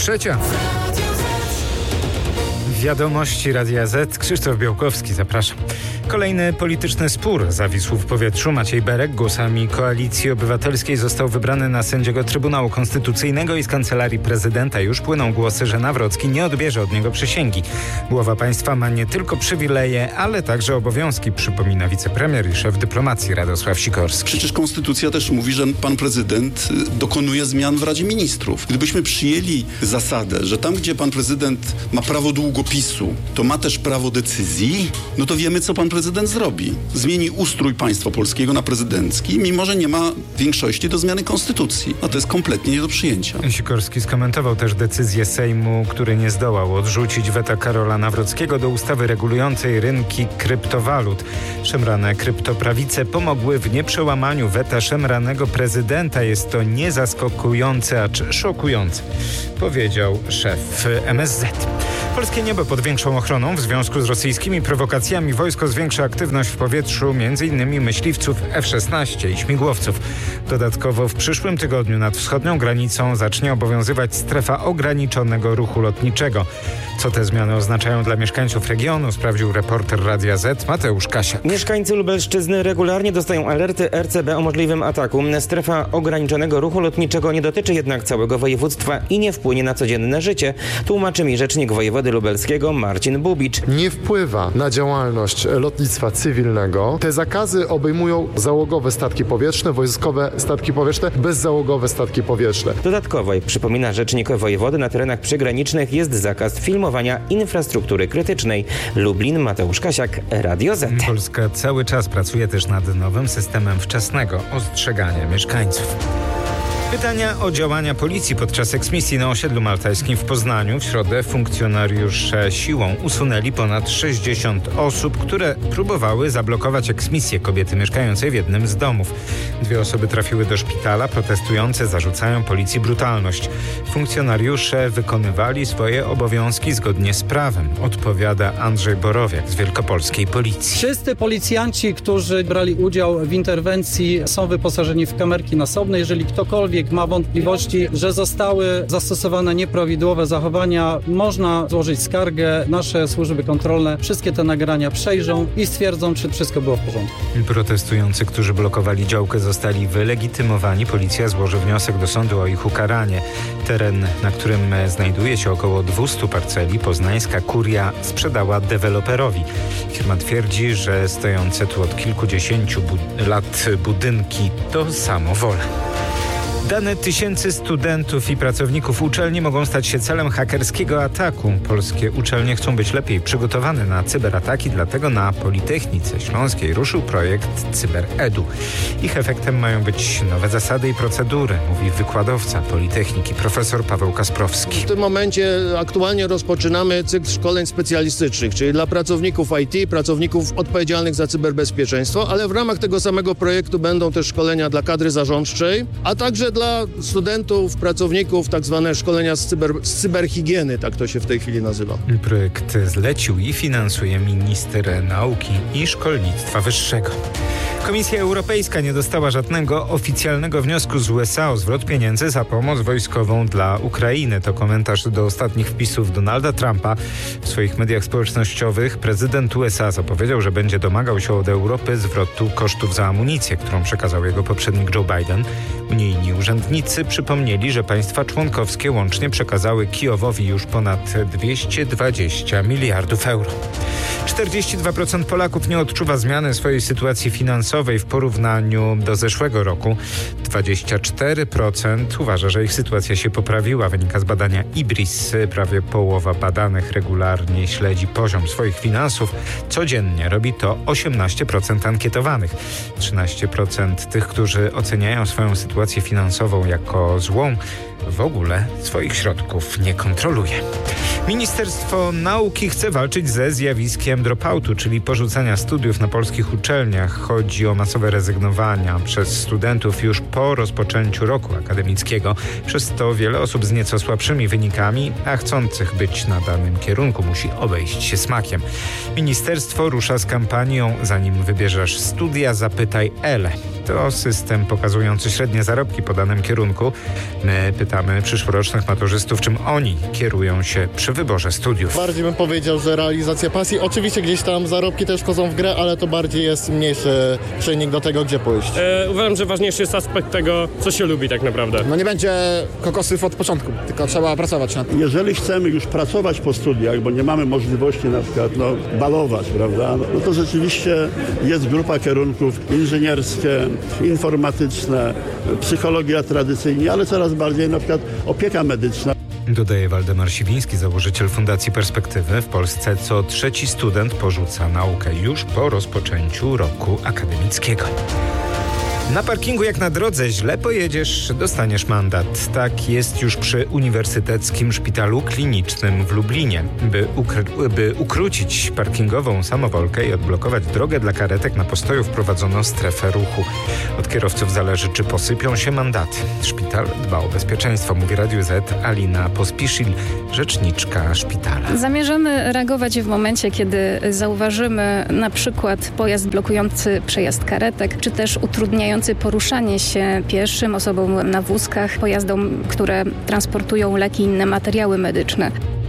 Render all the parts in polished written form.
3:00. Wiadomości Radia Z. Krzysztof Białkowski, zapraszam. Kolejny polityczny spór zawisł w powietrzu. Maciej Berek głosami Koalicji Obywatelskiej został wybrany na sędziego Trybunału Konstytucyjnego i z Kancelarii Prezydenta już płyną głosy, że Nawrocki nie odbierze od niego przysięgi. Głowa państwa ma nie tylko przywileje, ale także obowiązki, przypomina wicepremier i szef dyplomacji Radosław Sikorski. Przecież konstytucja też mówi, że pan prezydent dokonuje zmian w Radzie Ministrów. Gdybyśmy przyjęli zasadę, że tam, gdzie pan prezydent ma prawo długopisu, to ma też prawo decyzji, no to wiemy, co pan prezydent zrobi. Zmieni ustrój państwa polskiego na prezydencki, mimo że nie ma większości do zmiany konstytucji. A to jest kompletnie nie do przyjęcia. Sikorski skomentował też decyzję Sejmu, który nie zdołał odrzucić weta Karola Nawrockiego do ustawy regulującej rynki kryptowalut. Szemrane kryptoprawice pomogły w nieprzełamaniu weta szemranego prezydenta. Jest to nie zaskakujące, acz szokujące, powiedział szef MSZ. Polskie niebo pod większą ochroną w związku z rosyjskimi prowokacjami. Wojsko zwiększa aktywność w powietrzu, m.in. myśliwców F-16 i śmigłowców. Dodatkowo w przyszłym tygodniu nad wschodnią granicą zacznie obowiązywać strefa ograniczonego ruchu lotniczego. Co te zmiany oznaczają dla mieszkańców regionu, sprawdził reporter Radia Z Mateusz Kasiak. Mieszkańcy Lubelszczyzny regularnie dostają alerty RCB o możliwym ataku. Strefa ograniczonego ruchu lotniczego nie dotyczy jednak całego województwa i nie wpłynie na codzienne życie, tłumaczy mi rzecznik wojewody lubelskiego Marcin Bubicz. Nie wpływa na działalność lotnictwa cywilnego. Te zakazy obejmują załogowe statki powietrzne, wojskowe statki powietrzne, bezzałogowe statki powietrzne. Dodatkowo, jak przypomina rzecznik wojewody, na terenach przygranicznych jest zakaz filmowania infrastruktury krytycznej. Lublin, Mateusz Kasiak, Radio Z. Polska cały czas pracuje też nad nowym systemem wczesnego ostrzegania mieszkańców. Pytania o działania policji podczas eksmisji na osiedlu maltańskim w Poznaniu. W środę funkcjonariusze siłą usunęli ponad 60 osób, które próbowały zablokować eksmisję kobiety mieszkającej w jednym z domów. 2 osoby trafiły do szpitala. Protestujące zarzucają policji brutalność. Funkcjonariusze wykonywali swoje obowiązki zgodnie z prawem, odpowiada Andrzej Borowiak z Wielkopolskiej Policji. Wszyscy policjanci, którzy brali udział w interwencji, są wyposażeni w kamerki nasobne. Jeżeli ktokolwiek ma wątpliwości, że zostały zastosowane nieprawidłowe zachowania, można złożyć skargę. Nasze służby kontrolne wszystkie te nagrania przejrzą i stwierdzą, czy wszystko było w porządku. Protestujący, którzy blokowali działkę, zostali wylegitymowani. Policja złoży wniosek do sądu o ich ukaranie. Teren, na którym znajduje się około 200 parceli, poznańska kuria sprzedała deweloperowi. Firma twierdzi, że stojące tu od kilkudziesięciu lat budynki to samowola. Dane tysięcy studentów i pracowników uczelni mogą stać się celem hakerskiego ataku. Polskie uczelnie chcą być lepiej przygotowane na cyberataki, dlatego na Politechnice Śląskiej ruszył projekt CyberEdu. Ich efektem mają być nowe zasady i procedury, mówi wykładowca Politechniki profesor Paweł Kasprowski. W tym momencie aktualnie rozpoczynamy cykl szkoleń specjalistycznych, czyli dla pracowników IT, pracowników odpowiedzialnych za cyberbezpieczeństwo, ale w ramach tego samego projektu będą też szkolenia dla kadry zarządczej, a także dla studentów, pracowników, tak zwane szkolenia z cyberhigieny, tak to się w tej chwili nazywa. Projekt zlecił i finansuje minister nauki i szkolnictwa wyższego. Komisja Europejska nie dostała żadnego oficjalnego wniosku z USA o zwrot pieniędzy za pomoc wojskową dla Ukrainy. To komentarz do ostatnich wpisów Donalda Trumpa. W swoich mediach społecznościowych prezydent USA zapowiedział, że będzie domagał się od Europy zwrotu kosztów za amunicję, którą przekazał jego poprzednik Joe Biden. Unijni urzędnicy przypomnieli, że państwa członkowskie łącznie przekazały Kijowowi już ponad 220 miliardów euro. 42% Polaków nie odczuwa zmiany swojej sytuacji finansowej w porównaniu do zeszłego roku. 24% uważa, że ich sytuacja się poprawiła. Wynika z badania IBRIS. Prawie połowa badanych regularnie śledzi poziom swoich finansów. Codziennie robi to 18% ankietowanych. 13% tych, którzy oceniają swoją sytuację finansową jako złą, w ogóle swoich środków nie kontroluje. Ministerstwo Nauki chce walczyć ze zjawiskiem dropoutu, czyli porzucania studiów na polskich uczelniach. Chodzi o masowe rezygnowania przez studentów już po rozpoczęciu roku akademickiego. Przez to wiele osób z nieco słabszymi wynikami, a chcących być na danym kierunku musi obejść się smakiem. Ministerstwo rusza z kampanią "Zanim wybierzesz studia, zapytaj ELE". To system pokazujący średnie zarobki po danym kierunku. My pytamy przyszłorocznych maturzystów, czym oni kierują się przy wyborze studiów. Bardziej bym powiedział, że realizacja pasji. Oczywiście gdzieś tam zarobki też wchodzą w grę, ale to bardziej jest mniejszy czynnik do tego, gdzie pójść. Uważam, że ważniejszy jest aspekt tego, co się lubi tak naprawdę. No nie będzie kokosów od początku, tylko trzeba pracować nad tym. Jeżeli chcemy już pracować po studiach, bo nie mamy możliwości na przykład balować, prawda, no to rzeczywiście jest grupa kierunków inżynierskie, informatyczne, psychologia tradycyjnie, ale coraz bardziej na przykład opieka medyczna. Dodaje Waldemar Siwiński, założyciel Fundacji Perspektywy. W Polsce co trzeci student porzuca naukę już po rozpoczęciu roku akademickiego. Na parkingu jak na drodze źle pojedziesz, dostaniesz mandat. Tak jest już przy Uniwersyteckim Szpitalu Klinicznym w Lublinie. By ukrócić parkingową samowolkę i odblokować drogę dla karetek na postoju, wprowadzono strefę ruchu. Od kierowców zależy, czy posypią się mandaty. Szpital dba o bezpieczeństwo, mówi Radiu Z Alina Pospiszil, rzeczniczka szpitala. Zamierzamy reagować w momencie, kiedy zauważymy na przykład pojazd blokujący przejazd karetek, czy też utrudniający poruszanie się pieszym, osobom na wózkach, pojazdom, które transportują leki i inne materiały medyczne.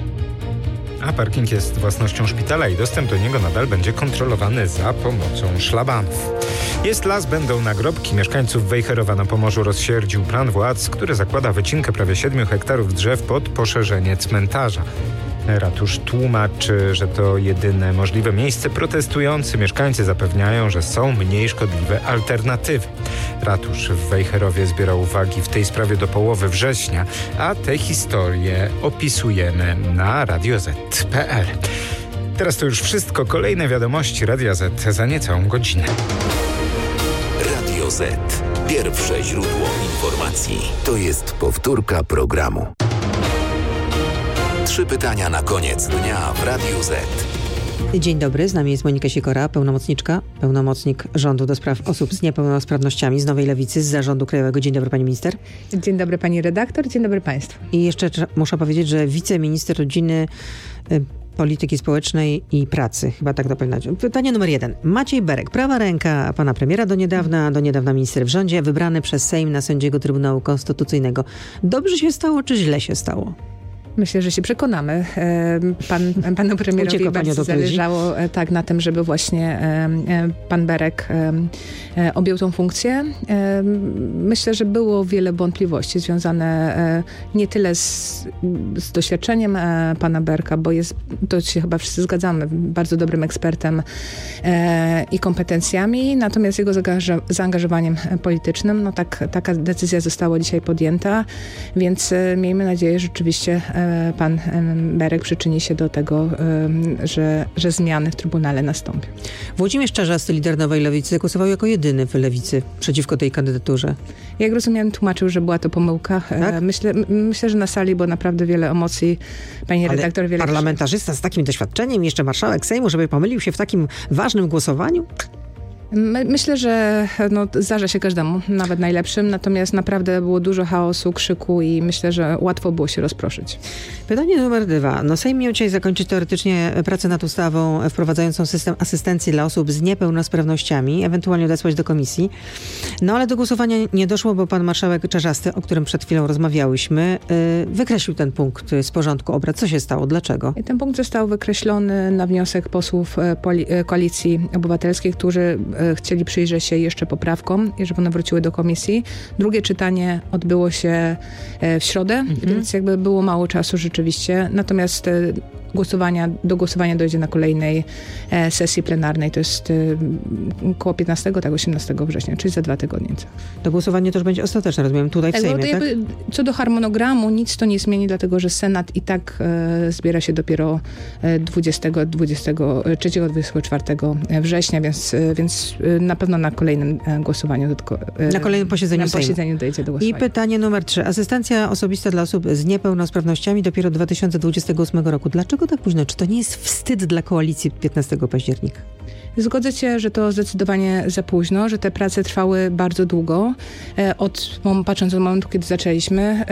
A parking jest własnością szpitala i dostęp do niego nadal będzie kontrolowany za pomocą szlabanów. Jest las, będą nagrobki. Mieszkańców Wejherowa na Pomorzu rozsierdził plan władz, który zakłada wycinkę prawie 7 hektarów drzew pod poszerzenie cmentarza. Ratusz tłumaczy, że to jedyne możliwe miejsce. Protestujący mieszkańcy zapewniają, że są mniej szkodliwe alternatywy. Ratusz w Wejherowie zbierał uwagi w tej sprawie do połowy września, a tę historię opisujemy na radioz.pl. Teraz to już wszystko. Kolejne wiadomości Radia Z za niecałą godzinę. Radio Z. Pierwsze źródło informacji. To jest powtórka programu. 3 pytania na koniec dnia w Radiu Z. Dzień dobry, z nami jest Monika Sikora, pełnomocnik rządu do spraw osób z niepełnosprawnościami z Nowej Lewicy, z Zarządu Krajowego. Dzień dobry, pani minister. Dzień dobry, pani redaktor, dzień dobry państwu. I jeszcze muszę powiedzieć, że wiceminister rodziny, polityki społecznej i pracy. Chyba tak to powinno być. Pytanie numer 1. Maciej Berek, prawa ręka pana premiera do niedawna minister w rządzie, wybrany przez Sejm na sędziego Trybunału Konstytucyjnego. Dobrze się stało, czy źle się stało? Myślę, że się przekonamy. Panu premierowi bardzo zależało tak na tym, żeby właśnie pan Berek objął tą funkcję. Myślę, że było wiele wątpliwości związane nie tyle z doświadczeniem pana Berka, bo jest, to się chyba wszyscy zgadzamy, bardzo dobrym ekspertem i kompetencjami, natomiast jego zaangażowaniem politycznym. No taka decyzja została dzisiaj podjęta, więc miejmy nadzieję, że rzeczywiście pan Berek przyczyni się do tego, że zmiany w Trybunale nastąpią. Włodzimierz Czarzasty, lider Nowej Lewicy, głosował jako jedyny w Lewicy przeciwko tej kandydaturze. Jak rozumiem, tłumaczył, że była to pomyłka. Tak? Myślę, że na sali było naprawdę wiele emocji. Pani redaktor, wiele... Parlamentarzysta z takim doświadczeniem, jeszcze marszałek Sejmu, żeby pomylił się w takim ważnym głosowaniu? Myślę, że zdarza się każdemu, nawet najlepszym, natomiast naprawdę było dużo chaosu, krzyku i myślę, że łatwo było się rozproszyć. Pytanie numer 2. Sejm miał dzisiaj zakończyć teoretycznie pracę nad ustawą wprowadzającą system asystencji dla osób z niepełnosprawnościami, ewentualnie odesłać do komisji. Ale do głosowania nie doszło, bo pan marszałek Czarzasty, o którym przed chwilą rozmawiałyśmy, wykreślił ten punkt z porządku obrad. Co się stało? Dlaczego? Ten punkt został wykreślony na wniosek posłów Koalicji Obywatelskiej, którzy chcieli przyjrzeć się jeszcze poprawkom i żeby one wróciły do komisji. Drugie czytanie odbyło się w środę, więc jakby było mało czasu rzeczywiście. Natomiast do głosowania dojdzie na kolejnej sesji plenarnej. To jest około 18 września, czyli za 2 tygodnie. To głosowanie też będzie ostateczne, rozumiem, tutaj w Sejmie, tak? Co do harmonogramu, nic to nie zmieni, dlatego że Senat i tak zbiera się dopiero 23-24 września, więc na pewno na kolejnym głosowaniu. Na kolejnym posiedzeniu Sejmu dojdzie do głosowania. I pytanie numer 3. Asystencja osobista dla osób z niepełnosprawnościami dopiero 2028 roku. Dlaczego tak późno? Czy to nie jest wstyd dla koalicji 15 października? Zgodzę się, że to zdecydowanie za późno, że te prace trwały bardzo długo. Patrząc od momentu, kiedy zaczęliśmy,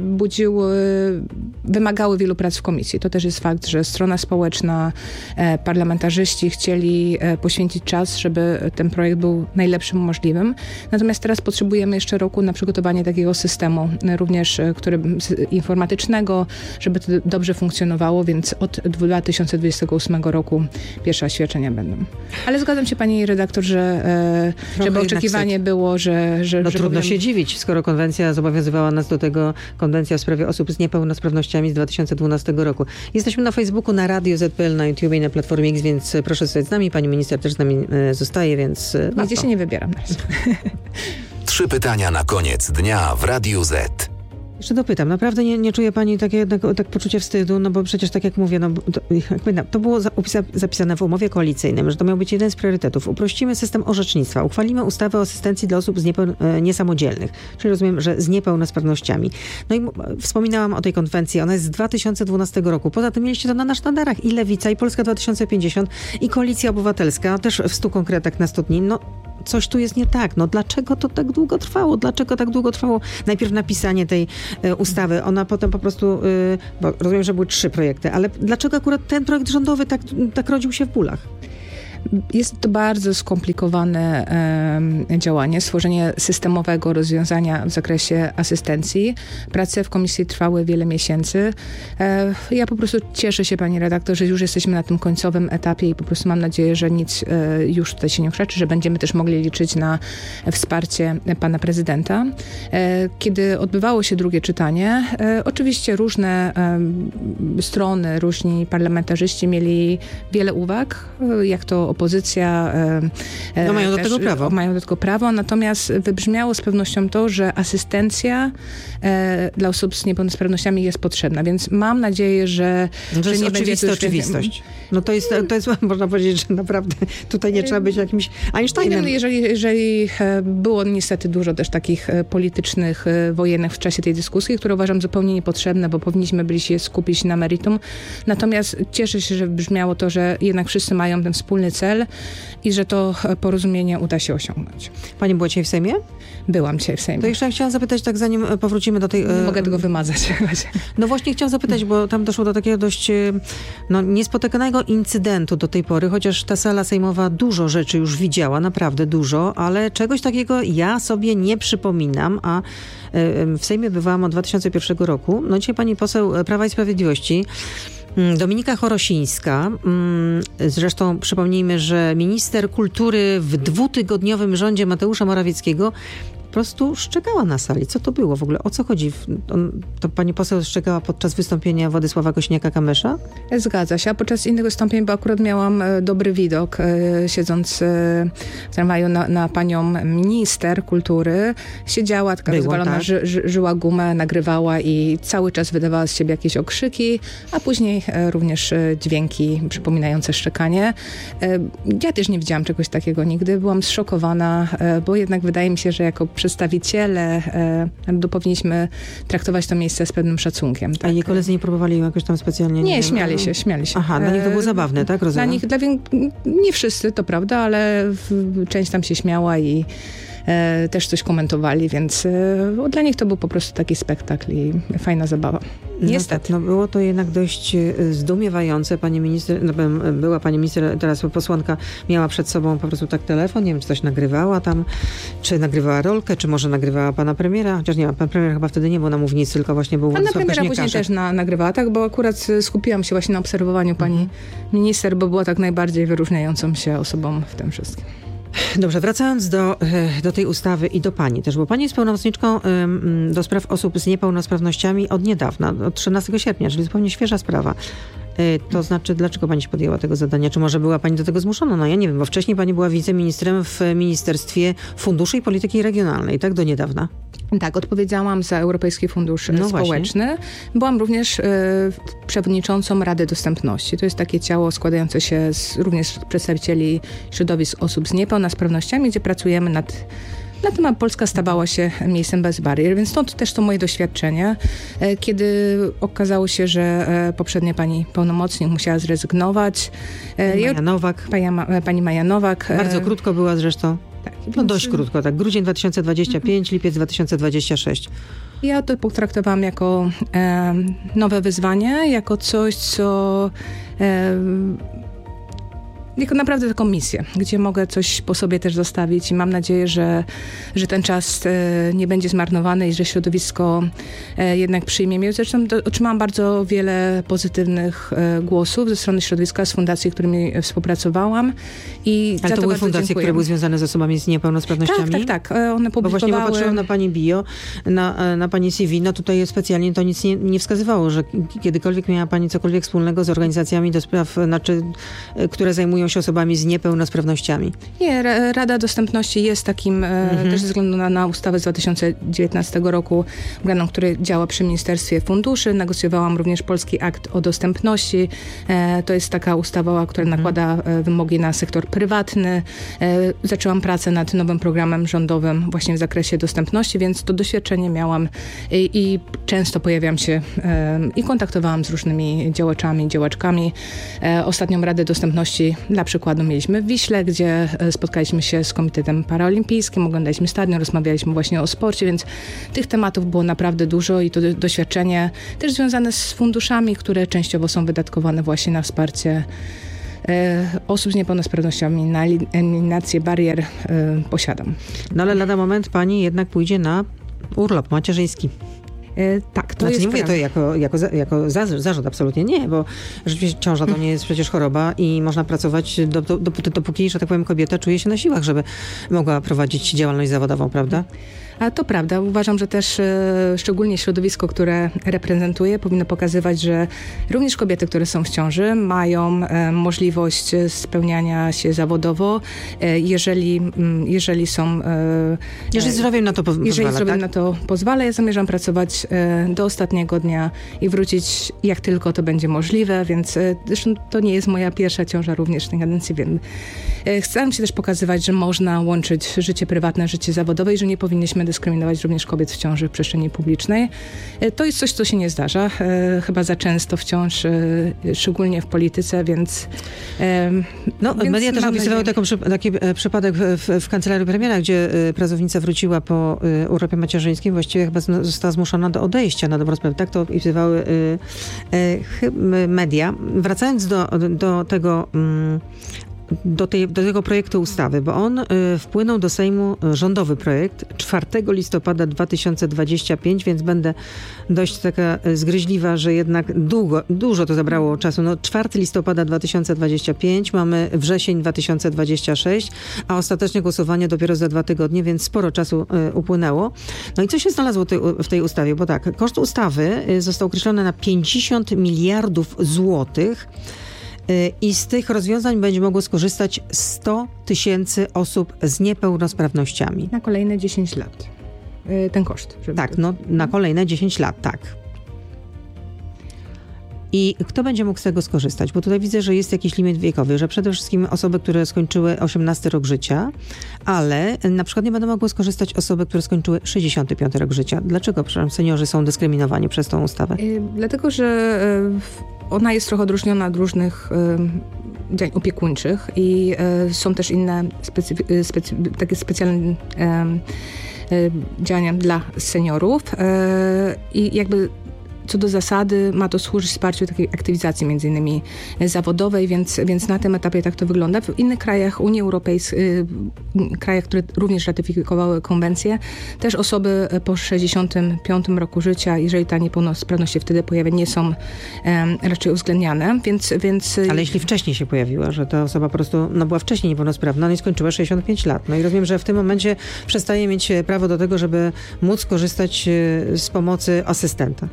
wymagały wielu prac w komisji. To też jest fakt, że strona społeczna, parlamentarzyści chcieli poświęcić czas, żeby ten projekt był najlepszym możliwym. Natomiast teraz potrzebujemy jeszcze roku na przygotowanie takiego systemu, również informatycznego, żeby to dobrze funkcjonowało, więc od 2028 roku pierwsze świadczenia będą. Ale zgadzam się, pani redaktor, żeby oczekiwanie było, że trudno się dziwić, skoro konwencja zobowiązywała nas do tego, konwencja w sprawie osób z niepełnosprawnościami z 2012 roku. Jesteśmy na Facebooku, na Radio ZPL, na YouTubie i na Platformie X, więc proszę zostać z nami. Pani minister też z nami zostaje, więc nigdzie się nie wybieram. 3 pytania na koniec dnia w Radiu Z. Jeszcze dopytam, naprawdę nie czuje pani tak poczucie wstydu, no bo przecież tak jak mówię, to było zapisane w umowie koalicyjnym, że to miał być jeden z priorytetów. Uprościmy system orzecznictwa, uchwalimy ustawę o asystencji dla osób niesamodzielnych, czyli rozumiem, że z niepełnosprawnościami. No i wspominałam o tej konwencji, ona jest z 2012 roku. Poza tym mieliście to na sztandarach i Lewica, i Polska 2050, i Koalicja Obywatelska, też w 100 konkretach na 100 dni. No coś tu jest nie tak. No dlaczego to tak długo trwało? Dlaczego tak długo trwało najpierw napisanie tej ustawy? Ona potem po prostu, bo rozumiem, że były 3 projekty, ale dlaczego akurat ten projekt rządowy tak rodził się w bólach? Jest to bardzo skomplikowane działanie, stworzenie systemowego rozwiązania w zakresie asystencji. Prace w komisji trwały wiele miesięcy. Ja po prostu cieszę się, pani redaktor, że już jesteśmy na tym końcowym etapie i po prostu mam nadzieję, że nic już tutaj się nie krzeczy, że będziemy też mogli liczyć na wsparcie pana prezydenta. Kiedy odbywało się drugie czytanie, oczywiście różne strony, różni parlamentarzyści mieli wiele uwag, jak to opozycja mają do tego prawo. Mają do tego prawo, natomiast wybrzmiało z pewnością to, że asystencja dla osób z niepełnosprawnościami jest potrzebna, więc mam nadzieję, że nie będzie oczywistość. No to jest, można powiedzieć, że naprawdę tutaj nie trzeba być jakimś Einsteinem. Jeżeli było niestety dużo też takich politycznych, wojennych w czasie tej dyskusji, które uważam zupełnie niepotrzebne, bo powinniśmy byli się skupić na meritum. Natomiast cieszę się, że brzmiało to, że jednak wszyscy mają ten wspólny cel i że to porozumienie uda się osiągnąć. Pani była dzisiaj w Sejmie? Byłam dzisiaj w Sejmie. To jeszcze chciałam zapytać, tak zanim powrócimy do tej... Nie mogę tego wymazać. No właśnie chciałam zapytać, bo tam doszło do takiego dość niespotykanego incydentu do tej pory, chociaż ta sala sejmowa dużo rzeczy już widziała, naprawdę dużo, ale czegoś takiego ja sobie nie przypominam, a w Sejmie bywałam od 2001 roku. No dzisiaj pani poseł Prawa i Sprawiedliwości Dominika Chorosińska, zresztą przypomnijmy, że minister kultury w 2-tygodniowym rządzie Mateusza Morawieckiego po prostu szczekała na sali. Co to było w ogóle? O co chodzi? To pani poseł szczekała podczas wystąpienia Władysława Kosiniaka-Kamysza? Zgadza się, a podczas innych wystąpień, bo akurat miałam dobry widok, siedząc w tramwaju na panią minister kultury. Siedziała, taka rozwalona, żyła gumę, nagrywała i cały czas wydawała z siebie jakieś okrzyki, a później również dźwięki przypominające szczekanie. Ja też nie widziałam czegoś takiego nigdy. Byłam zszokowana, bo jednak wydaje mi się, że jako przedstawiciele powinniśmy traktować to miejsce z pewnym szacunkiem. Tak? A jej koledzy nie próbowali jakoś tam specjalnie? Nie, śmiali się. Aha, dla nich to było zabawne, tak? Rozumiem. Nie wszyscy, to prawda, ale część tam się śmiała i też coś komentowali, więc dla nich to był po prostu taki spektakl i fajna zabawa. Niestety. No było to jednak dość zdumiewające. Pani minister, była pani minister, teraz posłanka miała przed sobą po prostu tak telefon, nie wiem, czy coś nagrywała tam, czy nagrywała rolkę, czy może nagrywała pana premiera, chociaż nie, pan premier chyba wtedy nie był na mównicy, tylko właśnie był Władysław Kosiniak-Kamysz. Pana premiera później też nagrywała, tak, bo akurat skupiłam się właśnie na obserwowaniu pani minister, bo była tak najbardziej wyróżniającą się osobą w tym wszystkim. Dobrze, wracając do tej ustawy i do pani też, bo pani jest pełnomocniczką do spraw osób z niepełnosprawnościami od niedawna, od 13 sierpnia, czyli zupełnie świeża sprawa. To znaczy, dlaczego pani się podjęła tego zadania? Czy może była pani do tego zmuszona? No ja nie wiem, bo wcześniej pani była wiceministrem w Ministerstwie Funduszy i Polityki Regionalnej, tak? Do niedawna. Tak, odpowiedziałam za Europejski Fundusz Społeczny. Właśnie. Byłam również przewodniczącą Rady Dostępności. To jest takie ciało składające się również z przedstawicieli środowisk osób z niepełnosprawnościami, gdzie pracujemy nad tym, aby Polska stawała się miejscem bez barier, więc stąd też to moje doświadczenie. Kiedy okazało się, że poprzednia pani pełnomocnik musiała zrezygnować. Pani Maja Nowak. Bardzo krótko była zresztą. Tak, no dość krótko, tak. Grudzień 2025, lipiec 2026. Ja to potraktowałam jako nowe wyzwanie, jako coś, co... jako naprawdę taką misję, gdzie mogę coś po sobie też zostawić i mam nadzieję, że ten czas nie będzie zmarnowany i że środowisko jednak przyjmie mnie. Zresztą otrzymałam bardzo wiele pozytywnych głosów ze strony środowiska, z fundacji, z którymi współpracowałam. Ale to były fundacje, które były związane z osobami z niepełnosprawnościami? Tak. One publikowały... Bo właśnie popatrzyłam na pani bio, na pani CV, no tutaj specjalnie to nic nie wskazywało, że kiedykolwiek miała pani cokolwiek wspólnego z organizacjami do spraw, które zajmują się osobami z niepełnosprawnościami. Nie, Rada Dostępności jest takim, też ze względu na ustawę z 2019 roku, organem, który działa przy Ministerstwie Funduszy. Negocjowałam również Polski Akt o Dostępności. To jest taka ustawa, która nakłada wymogi na sektor prywatny. Zaczęłam pracę nad nowym programem rządowym właśnie w zakresie dostępności, więc to doświadczenie miałam i często pojawiam się i kontaktowałam z różnymi działaczami, działaczkami. Ostatnią Radę Dostępności dla przykładu mieliśmy w Wiśle, gdzie spotkaliśmy się z Komitetem Paraolimpijskim, oglądaliśmy stadion, rozmawialiśmy właśnie o sporcie, więc tych tematów było naprawdę dużo i to doświadczenie też związane z funduszami, które częściowo są wydatkowane właśnie na wsparcie osób z niepełnosprawnościami, na eliminację barier posiadam. No ale lada moment pani jednak pójdzie na urlop macierzyński. Tak, to znaczy, jest nie mówię to jako zarzut, absolutnie nie, bo rzeczywiście ciąża to nie jest przecież choroba i można pracować dopóki, że tak powiem, kobieta czuje się na siłach, żeby mogła prowadzić działalność zawodową, prawda? A to prawda. Uważam, że też szczególnie środowisko, które reprezentuję, powinno pokazywać, że również kobiety, które są w ciąży, mają możliwość spełniania się zawodowo, jeżeli są... Jeżeli zdrowie na to pozwala, jeżeli zdrowie tak? na to pozwala. Ja zamierzam pracować do ostatniego dnia i wrócić jak tylko to będzie możliwe, więc zresztą to nie jest moja pierwsza ciąża również w tej kadencji, wiem. Staram się też pokazywać, że można łączyć życie prywatne, życie zawodowe i że nie powinniśmy dyskryminować również kobiet w ciąży w przestrzeni publicznej. To jest coś, co się nie zdarza. Chyba za często wciąż, szczególnie w polityce, więc... więc media też opisywały taki przypadek w kancelarii premiera, gdzie pracownica wróciła po urlopie macierzyńskim, właściwie chyba została zmuszona do odejścia na dobrą sprawę. Tak to opisywały media. Wracając do tego... Do tego projektu ustawy, bo on wpłynął do Sejmu, rządowy projekt 4 listopada 2025, więc będę dość taka zgryźliwa, że jednak dużo to zabrało czasu. 4 listopada 2025, mamy wrzesień 2026, a ostateczne głosowanie dopiero za 2 tygodnie, więc sporo czasu upłynęło. No i co się znalazło w tej ustawie? Bo tak, koszt ustawy został określony na 50 miliardów złotych. I z tych rozwiązań będzie mogło skorzystać 100 000 osób z niepełnosprawnościami. Na kolejne 10 lat. Ten koszt. Tak, na kolejne 10 lat, tak. I kto będzie mógł z tego skorzystać? Bo tutaj widzę, że jest jakiś limit wiekowy, że przede wszystkim osoby, które skończyły 18 rok życia, ale na przykład nie będą mogły skorzystać osoby, które skończyły 65 rok życia. Dlaczego, seniorzy są dyskryminowani przez tą ustawę? Dlatego, że ona jest trochę odróżniona od różnych działań opiekuńczych i są też inne takie specjalne działania dla seniorów i jakby co do zasady ma to służyć wsparciu takiej aktywizacji między innymi zawodowej, więc na tym etapie tak to wygląda. W innych krajach Unii Europejskiej, krajach, które również ratyfikowały konwencję, też osoby po 65 roku życia, jeżeli ta niepełnosprawność się wtedy pojawia, nie są raczej uwzględniane, więc... Ale jeśli wcześniej się pojawiła, że ta osoba po prostu była wcześniej niepełnosprawna, i skończyła 65 lat. No i rozumiem, że w tym momencie przestaje mieć prawo do tego, żeby móc korzystać z pomocy asystenta.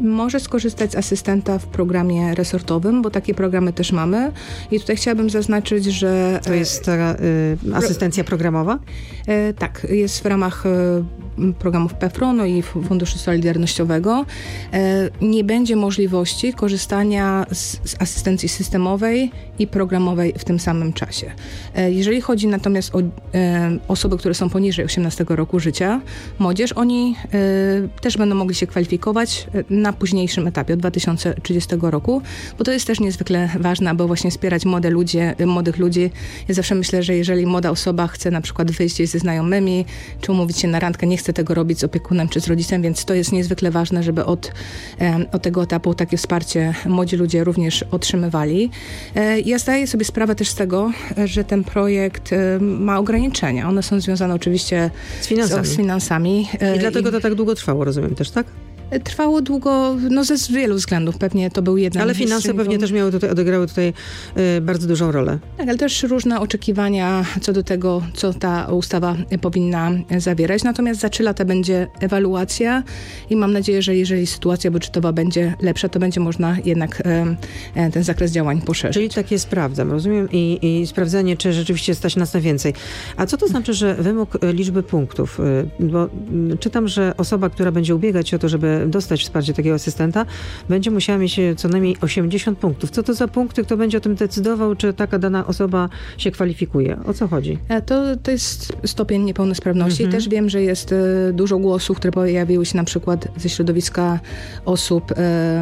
Może skorzystać z asystenta w programie resortowym, bo takie programy też mamy. I tutaj chciałabym zaznaczyć, że... To jest ta asystencja programowa? Tak, jest w ramach programów PFRON-u i Funduszu Solidarnościowego. Nie będzie możliwości korzystania z asystencji systemowej i programowej w tym samym czasie. Jeżeli chodzi natomiast o osoby, które są poniżej 18 roku życia, młodzież, oni też będą mogli się kwalifikować na późniejszym etapie, od 2030 roku, bo to jest też niezwykle ważne, aby właśnie wspierać młodych ludzi. Ja zawsze myślę, że jeżeli młoda osoba chce na przykład wyjść gdzieś ze znajomymi, czy umówić się na randkę, nie chce tego robić z opiekunem czy z rodzicem, więc to jest niezwykle ważne, żeby od tego etapu takie wsparcie młodzi ludzie również otrzymywali. Ja zdaję sobie sprawę też z tego, że ten projekt ma ograniczenia. One są związane oczywiście z finansami. I dlatego to tak długo trwało, rozumiem też, tak? Trwało długo, z wielu względów. Pewnie to był jeden. Ale finanse pewnie też odegrały tutaj bardzo dużą rolę. Tak, ale też różne oczekiwania co do tego, co ta ustawa powinna zawierać. Natomiast za 3 lata będzie ewaluacja i mam nadzieję, że jeżeli sytuacja budżetowa będzie lepsza, to będzie można jednak ten zakres działań poszerzyć. Czyli takie sprawdzam, rozumiem? I sprawdzanie, czy rzeczywiście stać nas na więcej. A co to znaczy, że wymóg liczby punktów? Bo czytam, że osoba, która będzie ubiegać się o to, żeby dostać wsparcie takiego asystenta, będzie musiała mieć co najmniej 80 punktów. Co to za punkty? Kto będzie o tym decydował, czy taka dana osoba się kwalifikuje? O co chodzi? To jest stopień niepełnosprawności. Też wiem, że jest dużo głosów, które pojawiły się na przykład ze środowiska osób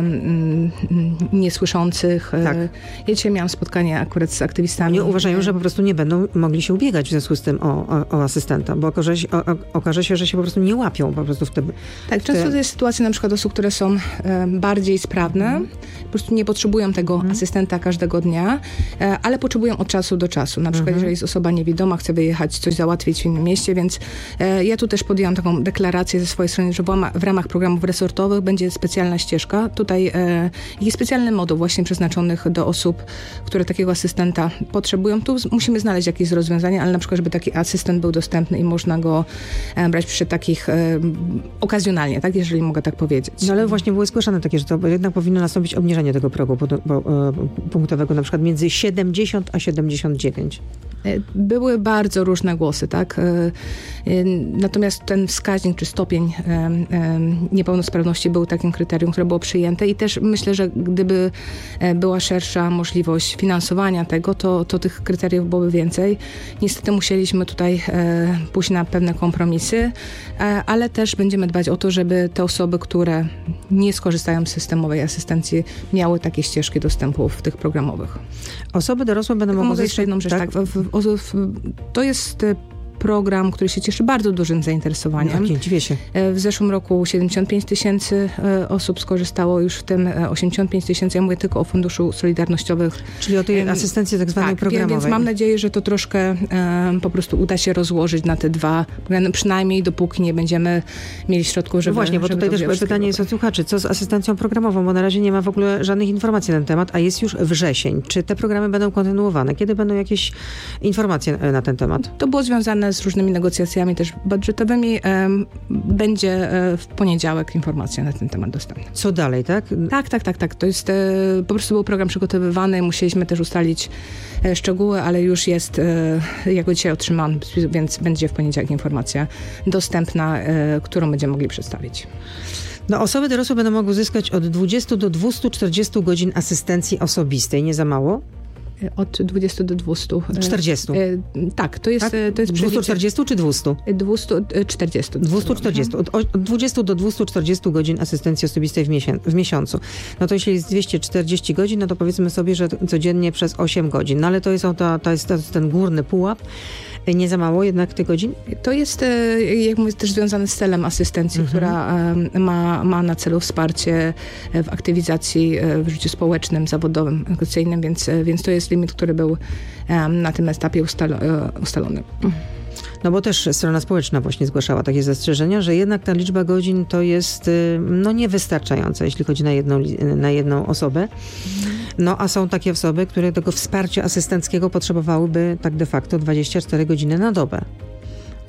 niesłyszących. Tak. Ja dzisiaj miałam spotkanie akurat z aktywistami. Oni uważają, że po prostu nie będą mogli się ubiegać w związku z tym o asystenta, bo okaże się, że się po prostu nie łapią po prostu w tym. Tak, często to jest sytuacja na przykład osób, które są bardziej sprawne, po prostu nie potrzebują tego asystenta każdego dnia, ale potrzebują od czasu do czasu. Na przykład jeżeli jest osoba niewidoma, chce wyjechać, coś załatwić w innym mieście, więc ja tu też podjęłam taką deklarację ze swojej strony, że w ramach programów resortowych będzie specjalna ścieżka. Tutaj jest specjalny moduł właśnie przeznaczonych do osób, które takiego asystenta potrzebują. Tu musimy znaleźć jakieś rozwiązanie, ale na przykład, żeby taki asystent był dostępny i można go brać przy takich okazjonalnie, tak, jeżeli mogę tak powiedzieć. No ale właśnie były zgłaszane takie, że to jednak powinno nastąpić obniżenie tego progu punktowego, na przykład między 70 a 79. Były bardzo różne głosy, tak? Natomiast ten wskaźnik czy stopień niepełnosprawności był takim kryterium, które było przyjęte i też myślę, że gdyby była szersza możliwość finansowania tego, to tych kryteriów byłoby więcej. Niestety musieliśmy tutaj pójść na pewne kompromisy, ale też będziemy dbać o to, żeby te osoby, które nie skorzystają z systemowej asystencji, miały takie ścieżki dostępu w tych programowych. Osoby dorosłe będą mogły... Mogę jeszcze jedną rzecz, tak? To jest program, który się cieszy bardzo dużym zainteresowaniem. Nie dziwię się. W zeszłym roku 75 000 osób skorzystało, już w tym 85 000, ja mówię tylko o Funduszu Solidarnościowym. Czyli o tej asystencji tak zwanej programowej. Więc mam nadzieję, że to troszkę po prostu uda się rozłożyć na te dwa programy, przynajmniej dopóki nie będziemy mieli środków, żeby... Właśnie, bo tutaj też pytanie jest od słuchaczy, co z asystencją programową, bo na razie nie ma w ogóle żadnych informacji na ten temat, a jest już wrzesień. Czy te programy będą kontynuowane? Kiedy będą jakieś informacje na ten temat? To było związane z różnymi negocjacjami też budżetowymi. Będzie w poniedziałek informacja na ten temat dostępna. Co dalej, tak? Tak. To jest po prostu był program przygotowywany. Musieliśmy też ustalić szczegóły, ale już jest, jak go dzisiaj otrzymałam, więc będzie w poniedziałek informacja dostępna, którą będziemy mogli przedstawić. No, osoby dorosłe będą mogły uzyskać od 20 do 240 godzin asystencji osobistej. Nie za mało? Od 20 do 200. 40. Tak, to jest... Tak? To jest 240 czy 200? 240. 240. Od 20 do 240 godzin asystencji osobistej w miesiącu. No to jeśli jest 240 godzin, no to powiedzmy sobie, że codziennie przez 8 godzin. No ale to jest ten górny pułap. Nie za mało jednak tych godzin? To jest, jak mówię, też związane z celem asystencji, która ma na celu wsparcie w aktywizacji w życiu społecznym, zawodowym, edukacyjnym, więc to jest limit, który był na tym etapie ustalony. No bo też strona społeczna właśnie zgłaszała takie zastrzeżenia, że jednak ta liczba godzin to jest niewystarczająca, jeśli chodzi na jedną osobę. No a są takie osoby, które tego wsparcia asystenckiego potrzebowałyby tak de facto 24 godziny na dobę.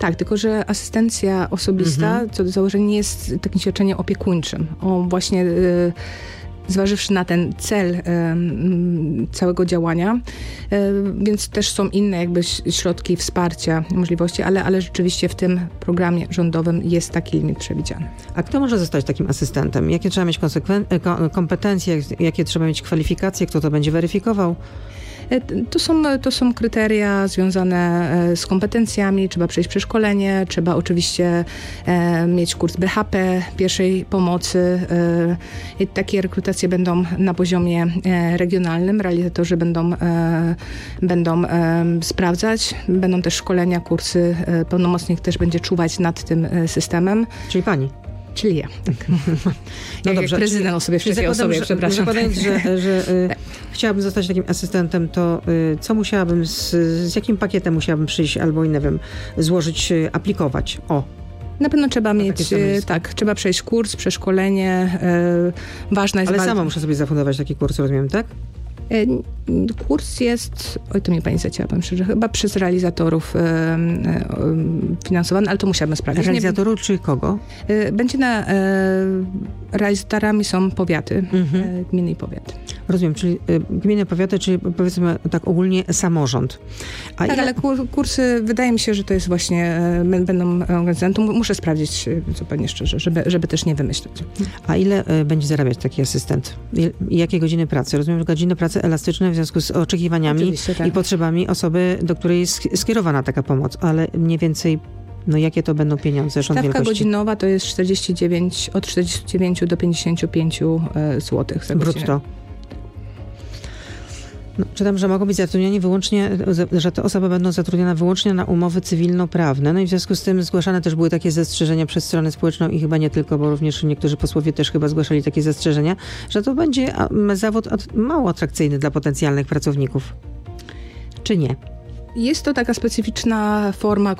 Tak, tylko że asystencja osobista co do założenia nie jest takim świadczeniem opiekuńczym. Właśnie zważywszy na ten cel całego działania, więc też są inne jakby środki wsparcia, możliwości, ale rzeczywiście w tym programie rządowym jest taki limit przewidziany. A kto może zostać takim asystentem? Jakie trzeba mieć kompetencje, jakie trzeba mieć kwalifikacje, kto to będzie weryfikował? To są kryteria związane z kompetencjami, trzeba przejść przeszkolenie, trzeba oczywiście mieć kurs BHP, pierwszej pomocy. I takie rekrutacje będą na poziomie regionalnym, realizatorzy będą sprawdzać, będą też szkolenia, kursy, pełnomocnik też będzie czuwać nad tym systemem. Czyli pani? Czyli ja. Tak. No dobrze. Jak prezydent o sobie wcześniej przepraszam. Zakładając, że chciałabym zostać takim asystentem, to co musiałabym, z jakim pakietem musiałabym przyjść albo, nie wiem, złożyć, aplikować? Na pewno trzeba mieć, trzeba przejść kurs, przeszkolenie. Ważna jest... Ale sama muszę sobie zafundować taki kurs, rozumiem, tak? Kurs jest, to mnie pani zacięła, powiem szczerze, chyba przez realizatorów finansowany, ale to musiałabym sprawdzić. Realizatorów czy kogo? Realizatorami są powiaty, gminy i powiaty. Rozumiem, czyli gminy, powiaty, czyli powiedzmy tak ogólnie samorząd. Ale kursy, wydaje mi się, że to jest właśnie, będą organizowane. Muszę sprawdzić zupełnie szczerze, żeby też nie wymyśleć. A ile będzie zarabiać taki asystent? I jakie godziny pracy? Rozumiem, że godziny pracy elastyczne w związku z oczekiwaniami i potrzebami osoby, do której jest skierowana taka pomoc, ale mniej więcej jakie to będą pieniądze? Stawka godzinowa to jest od 49 do 55 zł za godzinę. Brutto. Czytam, że mogą być zatrudniani wyłącznie, że te osoby będą zatrudnione wyłącznie na umowy cywilnoprawne. I w związku z tym zgłaszane też były takie zastrzeżenia przez stronę społeczną i chyba nie tylko, bo również niektórzy posłowie też chyba zgłaszali takie zastrzeżenia, że to będzie zawód mało atrakcyjny dla potencjalnych pracowników. Czy nie? Jest to taka specyficzna forma